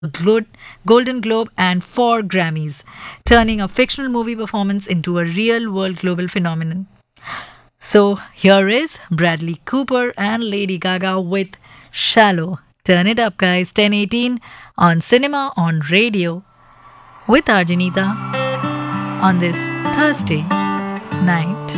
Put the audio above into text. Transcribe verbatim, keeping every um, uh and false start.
Glo- Golden Globe, and four Grammys, turning a fictional movie performance into a real world global phenomenon. So here is Bradley Cooper and Lady Gaga with Shallow. Turn it up, guys. ten eighteen on Cinema on Radio with Arjanita on this Thursday night.